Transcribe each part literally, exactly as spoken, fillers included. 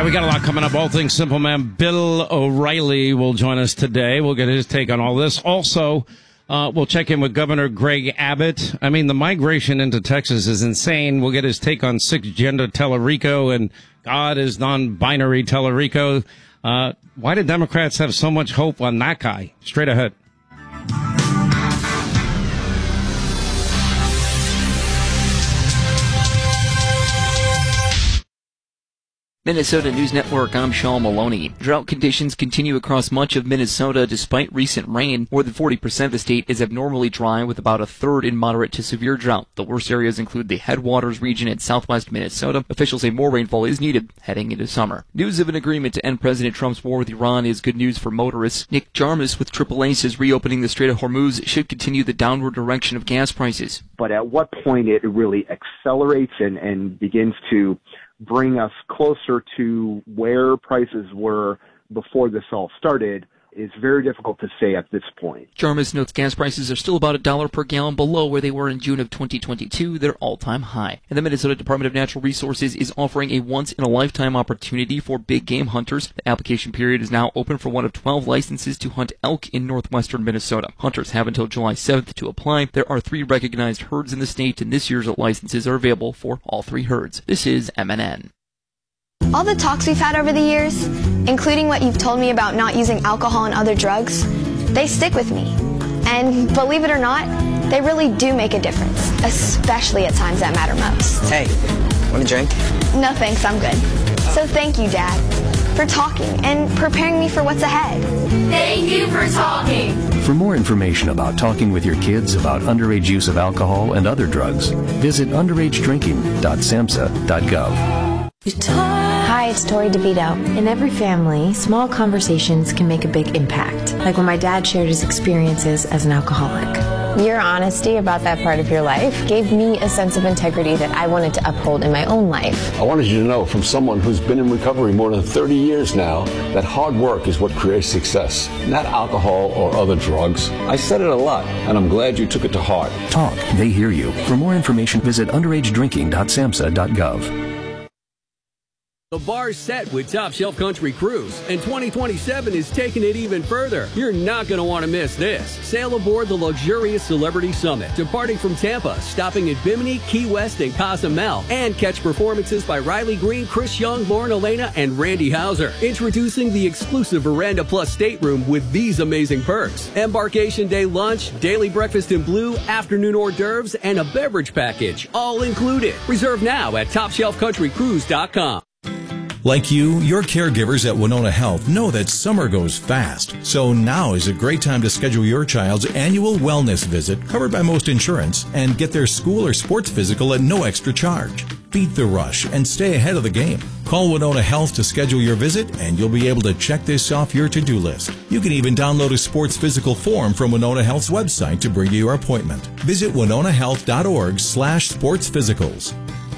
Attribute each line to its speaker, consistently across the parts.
Speaker 1: right, we got a lot coming up. All things Simple Man. Bill O'Reilly will join us today. We'll get his take on all this. Also, uh, we'll check in with Governor Greg Abbott. I mean, the migration into Texas is insane. We'll get his take on six-gender Tellerico and God is non-binary Tellerico. Uh, why do Democrats have so much hope on that guy? Straight ahead.
Speaker 2: Minnesota News Network, I'm Sean Maloney. Drought conditions continue across much of Minnesota despite recent rain. More than forty percent of the state is abnormally dry, with about a third in moderate to severe drought. The worst areas include the Headwaters region in southwest Minnesota. Officials say more rainfall is needed heading into summer. News of an agreement to end President Trump's war with Iran is good news for motorists. Nick Jarmus with triple A says reopening the Strait of Hormuz should continue the downward direction of gas prices.
Speaker 3: But at what point it really accelerates and, and begins to bring us closer to where prices were before this all started is very difficult to say at this point.
Speaker 2: Jarmus notes gas prices are still about a dollar per gallon below where they were in June of twenty twenty-two, their all-time high. And the Minnesota Department of Natural Resources is offering a once-in-a-lifetime opportunity for big game hunters. The application period is now open for one of twelve licenses to hunt elk in northwestern Minnesota. Hunters have until July seventh to apply. There are three recognized herds in the state, and this year's licenses are available for all three herds. This is M N N.
Speaker 4: All the talks we've had over the years, including what you've told me about not using alcohol and other drugs, they stick with me. And believe it or not, they really do make a difference, especially at times that matter most.
Speaker 5: Hey, want a drink?
Speaker 4: No thanks, I'm good. So thank you, Dad, for talking and preparing me for what's ahead.
Speaker 6: Thank you for talking.
Speaker 7: For more information about talking with your kids about underage use of alcohol and other drugs, visit underage drinking dot samhsa dot gov.
Speaker 8: Hi, it's Tori DeVito. In every family, small conversations can make a big impact, like when my dad shared his experiences as an alcoholic. Your honesty about that part of your life gave me a sense of integrity that I wanted to uphold in my own life.
Speaker 9: I wanted you to know, from someone who's been in recovery more than thirty years now, that hard work is what creates success, not alcohol or other drugs. I said it a lot, and I'm glad you took it to heart.
Speaker 7: Talk, they hear you. For more information, visit underage drinking dot samhsa dot gov.
Speaker 10: The bar's set with Top Shelf Country Cruise, and twenty twenty-seven is taking it even further. You're not going to want to miss this. Sail aboard the luxurious Celebrity Summit, departing from Tampa, stopping at Bimini, Key West, and Cozumel, and catch performances by Riley Green, Chris Young, Lauren Elena, and Randy Hauser. Introducing the exclusive Veranda Plus stateroom with these amazing perks: embarkation day lunch, daily breakfast in blue, afternoon hors d'oeuvres, and a beverage package, all included. Reserve now at top shelf country cruise dot com.
Speaker 11: Like you, your caregivers at Winona Health know that summer goes fast. So now is a great time to schedule your child's annual wellness visit, covered by most insurance, and get their school or sports physical at no extra charge. Beat the rush and stay ahead of the game. Call Winona Health to schedule your visit, and you'll be able to check this off your to-do list. You can even download a sports physical form from Winona Health's website to bring you your appointment. Visit winona health dot org slash sports physicals.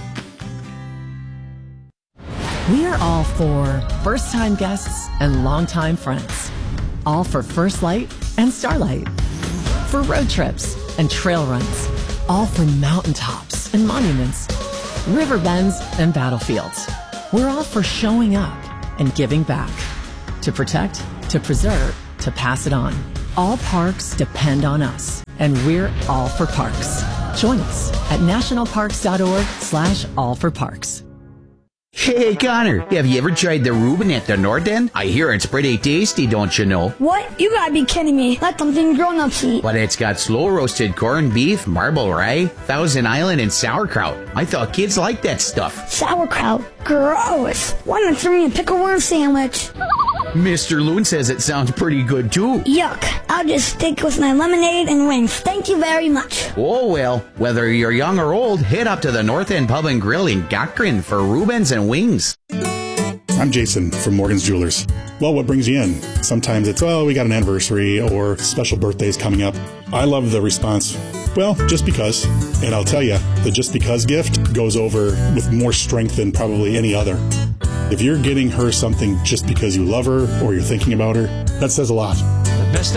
Speaker 12: We are all for first-time guests and longtime friends. All for First Light and Starlight. For road trips and trail runs. All for mountaintops and monuments, river bends and battlefields. We're all for showing up and giving back. To protect, to preserve, to pass it on. All parks depend on us, and we're all for parks. Join us at national parks dot org slash all for parks.
Speaker 13: Hey, Connor, have you ever tried the Reuben at the North End? I hear it's pretty tasty, don't you know?
Speaker 14: What? You gotta be kidding me. That's something grown-ups eat.
Speaker 13: But it's got slow-roasted corned beef, marble rye, Thousand Island, and sauerkraut. I thought kids liked that stuff.
Speaker 14: Sauerkraut? Gross. Why not throw me a pickle worm sandwich?
Speaker 13: Mister Loon says it sounds pretty good, too.
Speaker 14: Yuck. I'll just stick with my lemonade and wings. Thank you very much.
Speaker 13: Oh, well, whether you're young or old, head up to the North End Pub and Grill in Gakrin for Reubens and wings.
Speaker 15: I'm Jason from Morgan's Jewelers. Well, what brings you in? Sometimes it's, well, we got an anniversary or special birthdays coming up. I love the response, well, just because. And I'll tell you, the just because gift goes over with more strength than probably any other. If you're getting her something just because you love her or you're thinking about her, that says a lot.